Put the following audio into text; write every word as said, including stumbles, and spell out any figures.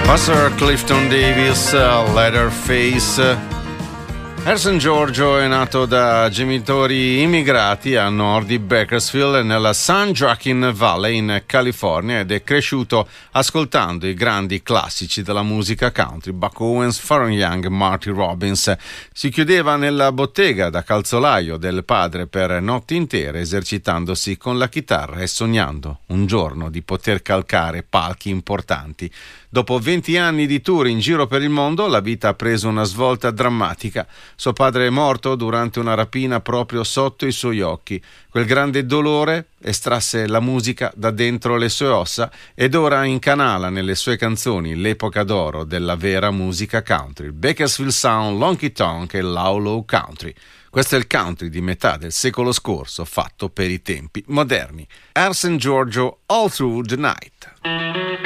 Pastor Clifton Davis, Leatherface. Harrison Giorgio è nato da genitori immigrati a nord di Bakersfield nella San Joaquin Valley in California ed è cresciuto ascoltando i grandi classici della musica country, Buck Owens, Faron Young, Marty Robbins. Si chiudeva nella bottega da calzolaio del padre per notti intere esercitandosi con la chitarra e sognando un giorno di poter calcare palchi importanti. Dopo venti anni di tour in giro per il mondo, la vita ha preso una svolta drammatica. Suo padre è morto durante una rapina proprio sotto i suoi occhi. Quel grande dolore estrasse la musica da dentro le sue ossa ed ora incanala nelle sue canzoni l'epoca d'oro della vera musica country. Bakersfield Sound, Honky Tonk e Low Low Country. Questo è il country di metà del secolo scorso, fatto per i tempi moderni. Harrison Giorgio, All Through the Night.